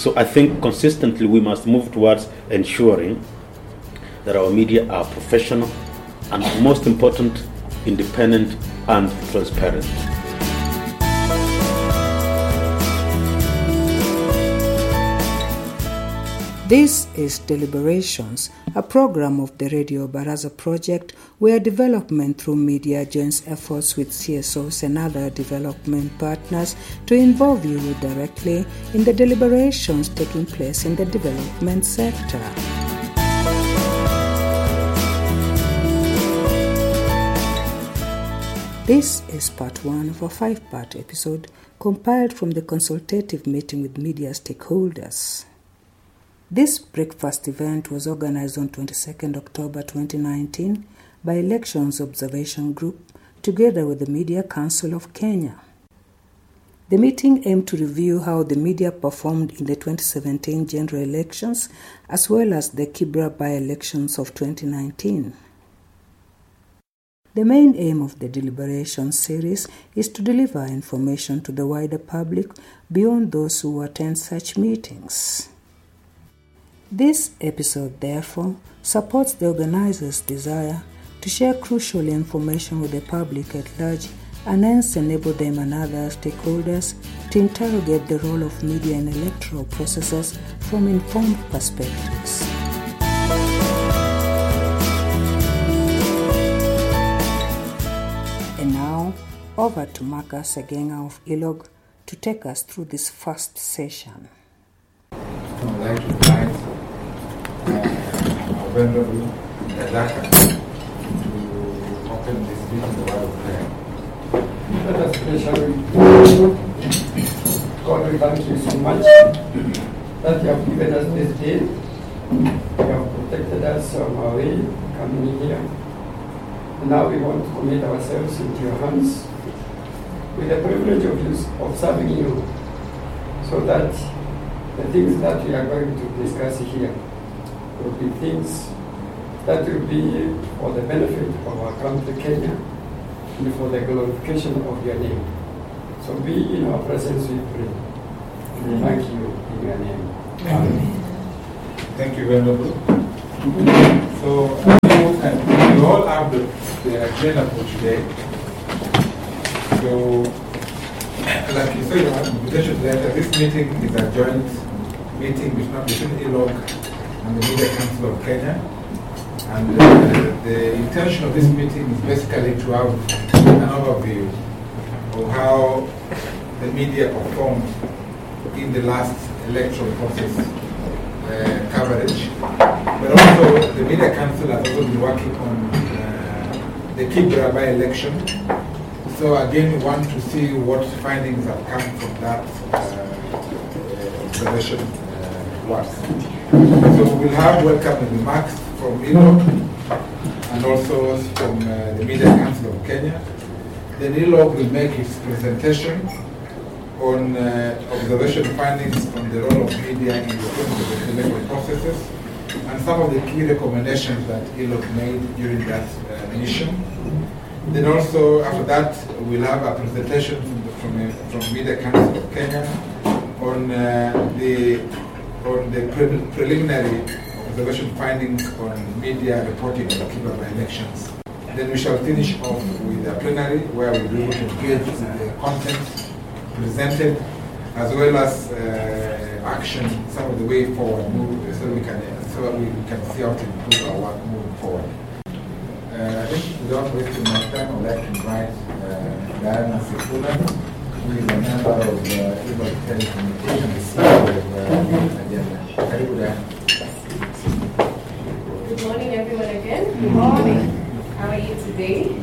So I think consistently we must move towards ensuring that our media are professional and, most important, independent and transparent. This is Deliberations, a program of the Radio Baraza project where development through media joins efforts with CSOs and other development partners to involve you directly in the deliberations taking place in the development sector. This is part 1 of a 5-part episode compiled from the consultative meeting with media stakeholders. This breakfast event was organized on 22nd October 2019 by Elections Observation Group together with the Media Council of Kenya. The meeting aimed to review how the media performed in the 2017 general elections as well as the Kibra by-elections of 2019. The main aim of the deliberation series is to deliver information to the wider public beyond those who attend such meetings. This episode, therefore, supports the organizers' desire to share crucial information with the public at large and hence enable them and other stakeholders to interrogate the role of media in electoral processes from informed perspectives. And now, over to Maka Segenga of ILOG to take us through this first session. I would like to invite our Venerable Daka to open this meeting with a word of prayer. Let us pray, shall we? God, we thank you so much that you have given us this day. You have protected us on our way coming here. And now we want to commit ourselves into your hands with the privilege of serving you, so that the things that we are going to discuss here will be things that will be for the benefit of our country, Kenya, and for the glorification of your name. So be in our presence, we pray. And thank you in your name. Amen. Thank you, Venerable. So, you all have the agenda for today. So, like you said, you have invitation letter. This meeting is a joint meeting between ILOG and the Media Council of Kenya. And the intention of this meeting is basically to have an overview of how the media performed in the last electoral process coverage. But also, the Media Council has also been working on the Kibra by-election. So again, we want to see what findings have come from that observation work. So we'll have welcome remarks from ILOG and also from the Media Council of Kenya. Then ILOG will make its presentation on observation findings on the role of media in the electoral processes and some of the key recommendations that ILOG made during that mission. Then also after that we'll have a presentation from Media Council of Kenya on the preliminary observation findings on media reporting on the Kibra by-elections. Then we shall finish off with a plenary where we'll be able to engage with the content presented as well as action, some of the way forward, so we can see how to improve our work moving forward. I think without wasting much time, I would like to invite Diana Sekula, who is a member of ILOG Telecommunications, the CEO of Agenda. Karibu, Diana. Good morning, everyone, again. Good morning. How are you today?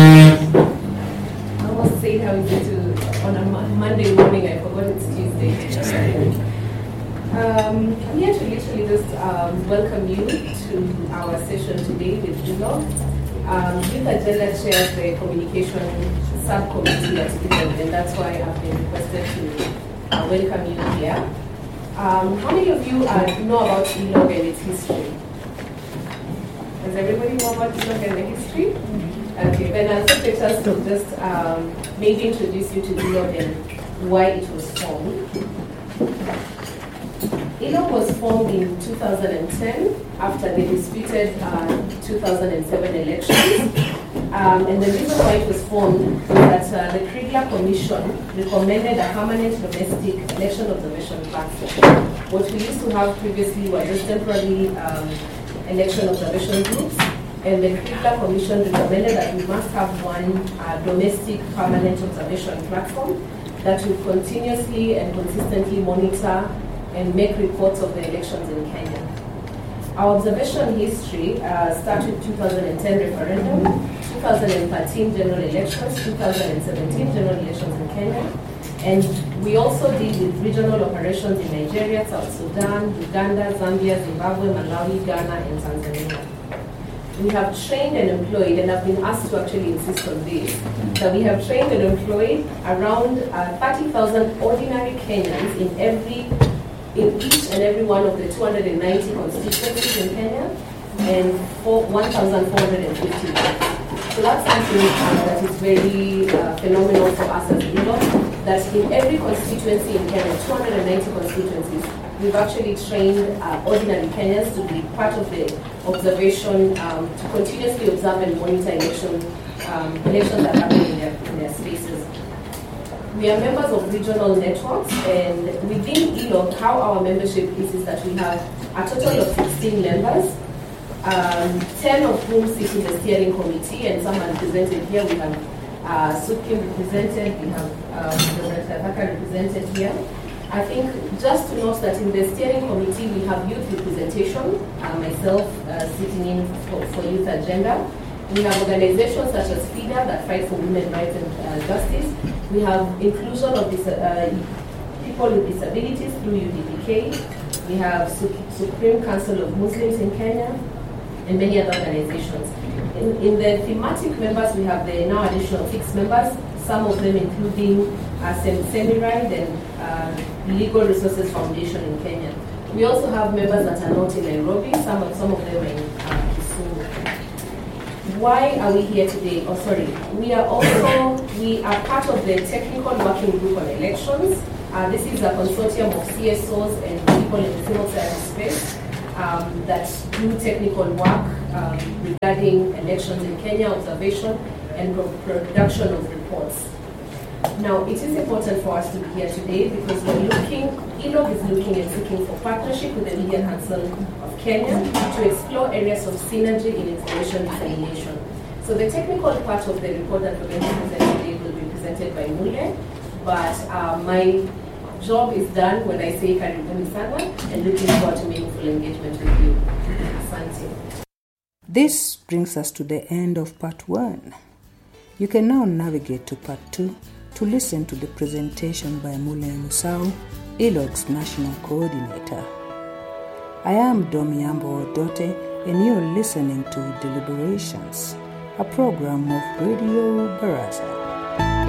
I almost said how is it on a Monday morning. I forgot it's Tuesday. I'm here to literally just welcome you to our session today with ILOG. Youth Agenda chairs the communication subcommittee at ILOG, and that's why I've been requested to welcome you here. How many of you know about ILOG and its history? Does everybody know about ILOG and the history? Okay, then I'll take us to just maybe introduce you to ILOG and why it was formed. ILOG was formed in 2010 after the disputed 2007 elections. And the reason why it was formed was that the Kriegler Commission recommended a permanent domestic election observation platform. What we used to have previously were just temporary election observation groups, and the Kriegler Commission recommended that we must have one domestic permanent observation platform that will continuously and consistently monitor and make reports of the elections in Kenya. Our observation history started 2010 referendum, 2013 general elections, 2017 general elections in Kenya, and we also deal with regional operations in Nigeria, South Sudan, Uganda, Zambia, Zimbabwe, Malawi, Ghana, and Tanzania. We have trained and employed, and I've been asked to actually insist on this, that we have trained and employed around 30,000 ordinary Kenyans in each and every one of the 290 constituencies in Kenya, and 1,450. So that's something that is very phenomenal for us as ILOG, that in every constituency in Kenya, 290 constituencies, we've actually trained ordinary Kenyans to be part of the observation, to continuously observe and monitor elections that happen in their spaces. We are members of regional networks, and within ILOG, how our membership is that we have a total of 16 members, 10 of whom sit in the steering committee, and some are represented here. We have SUPKIM represented, we have Dr. Tavaka represented here. I think just to note that in the steering committee we have youth representation, myself sitting in for youth agenda. We have organizations such as FIDA that fight for women's rights and justice. We have inclusion of people with disabilities through UDPK. We have Supreme Council of Muslims in Kenya, and many other organizations. In the thematic members, we have the now additional 6 members, some of them including Semiride and Legal Resources Foundation in Kenya. We also have members that are not in Nairobi, some of them are in Kisumu. Why are we here today? We are part of the technical working group on elections. This is a consortium of CSOs and people in the civil service space that do technical work regarding elections in Kenya, observation, and production of reports. Now, it is important for us to be here today because ILOG is looking and seeking for partnership with the Media Council of Kenya to explore areas of synergy in information dissemination. So the technical part of the report that we're going to present today will be presented by Mule, but my job is done when I say karibuni sana, and looking forward to meaningful engagement with you. Asante. This brings us to the end of part 1. You can now navigate to part 2 to listen to the presentation by Mule Musau, ILOG's National Coordinator. I am Domiambo Odote, and you're listening to Deliberations, a program of Radio Baraza.